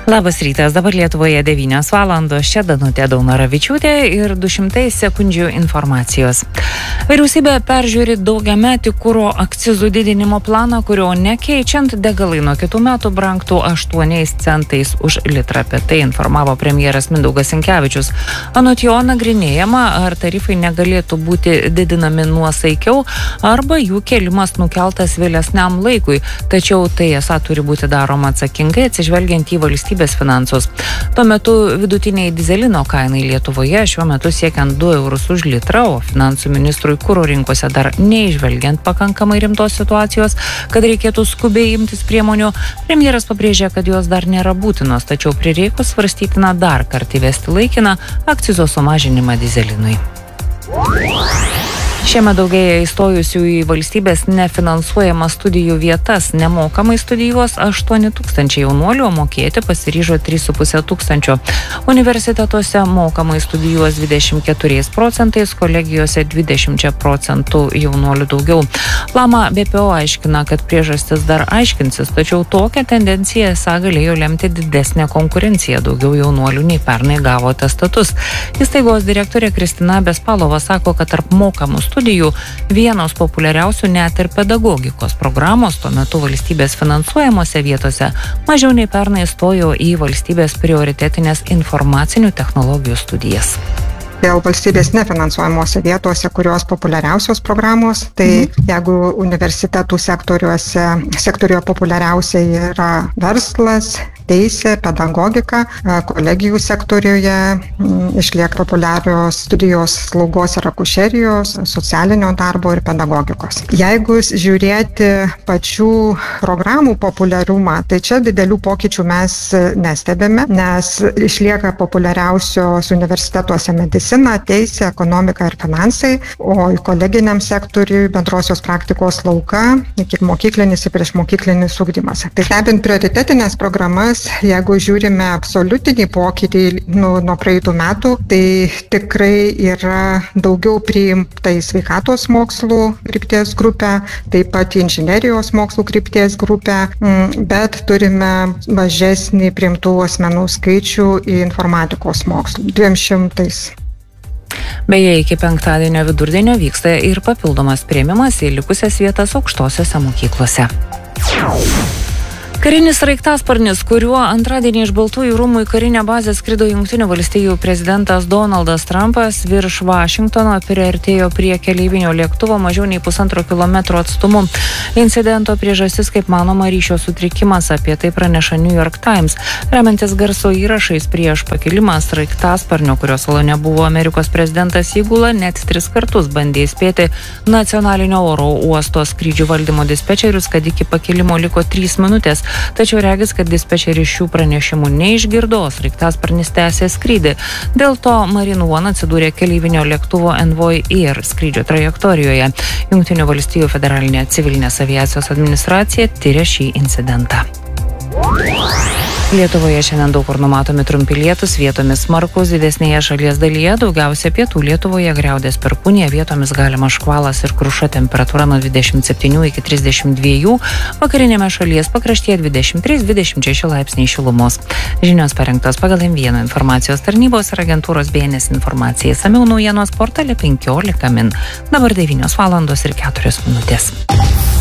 Labas rytas, dabar Lietuvoje 9 valandos, čia Danutė Daunoravičiūtė ir 200 sekundžių informacijos. Vyriausybė peržiūri daugiametį kuro akcizų didinimo planą, kurio nekeičiant degalai nuo kitų metų brangtų 8 centais už litrą. Apie tai informavo premjeras Mindaugas Sinkevičius. Anot jo nagrinėjama, ar tarifai negalėtų būti didinami nuosaikiau, arba jų kėlimas nukeltas vėlesniam laikui. Tačiau tai esą turi būti daroma atsakingai, atsižvelgiant į valstybės finansus. Tuo metu vidutiniai dizelino kainai Lietuvoje šiuo metu siekiant 2 eurus už litrą, o finansų ministrui kuro rinkose dar neižvelgiant pakankamai rimtos situacijos, kad reikėtų skubiai imtis priemonių, premjeras pabrėžė, kad jos dar nėra būtinos, tačiau prireikus svarstytina dar kartą įvesti laikiną akcizo sumažinimą dizelinui. Šiemet daugėja įstojusių į valstybės nefinansuojamas studijų vietas. Nemokamai studijuos 8 000 jaunuolių, o mokėti pasiryžo 3 500. Universitetuose mokamai studijuos 24%, kolegijose 20% jaunuolių daugiau. Lama BPO aiškina, kad priežastis dar aiškinsis, tačiau tokią tendenciją esą galėjo lemti didesnė konkurencija. Daugiau jaunuolių nei pernai gavo atestatus. Įstaigos direktorė Kristina Bespalova sako, kad tarp mokamų studijų vienos populiariausių net ir pedagogikos programos, tuo metu valstybės finansuojamose vietose mažiau nei pernai stojo į valstybės prioritetinės informacinių technologijų studijas. Dėl valstybės nefinansuojamose vietose, kurios populiariausios programos, tai jeigu universitetų sektoriuje populiariausia yra verslas, teisė, pedagogika, kolegijų sektoriuje išlieka populiarios studijos slaugos ir akušerijos, socialinio darbo ir pedagogikos. Jeigu žiūrėti pačių programų populiarumą, tai čia didelių pokyčių mes nestebime, nes išlieka populiariausios universitetuose medicina, teisė, ekonomika ir finansai, o į koleginiam sektoriui bendrosios praktikos lauka, ikimokyklinis ir priešmokyklinis ugdymas. Tai stebint prioritetinės programas, jeigu žiūrime absoliutinį pokytį nuo praeitų metų, tai tikrai yra daugiau priimta į sveikatos mokslų krypties grupę, taip pat į inžinerijos mokslų krypties grupę, bet turime mažesnį priimtų asmenų skaičių į informatikos mokslų, 200. Beje, iki penktadienio vidurdienio vyksta ir papildomas priėmimas į likusias vietas aukštosiose mokyklose. Karinis sraigtasparnis, kuriuo antradienį iš Baltųjų rūmų į karinę bazę skrido Jungtinių valstijų prezidentas Donaldas Trumpas, virš Vašingtono priartėjo prie keleivinio lėktuvo mažiau nei 1,5 kilometro atstumu. Incidento priežastis, kaip manoma, ryšio sutrikimas, apie tai praneša New York Times. Remiantis garso įrašais prieš pakilimą sraigtasparnio, kurio salone buvo Amerikos prezidentas įgula, net 3 kartus bandė įspėti nacionalinio oro uosto skrydžių valdymo dispečerius, kad iki pakilimo liko 3 minutės. Tačiau regis, kad dispečeris šių pranešimų neišgirdo, sraigtasparnis tęsė skrydį. Dėl to Marine One atsidūrė keleivinio lėktuvo Envoy Air skrydžio trajektorijoje. Jungtinių valstijų federalinė civilinės aviacijos administracija tiria šį incidentą. Lietuvoje šiandien daug kur numatomi trumpi lietūs, vietomis smarkūs, didesnėje šalies dalyje, daugiausia pietų Lietuvoje griaudės perkūnija, vietomis galimas škvalas ir kruša, temperatūra nuo 27 iki 32, vakarinėme šalies pakraštyje 23-26 laipsniai šilumos. Žinios parengtos pagal M1 informacijos tarnybos ir agentūros BNS informacija. Išsamiau naujienos portale 15 min. Dabar 9 valandos ir 4 minutės.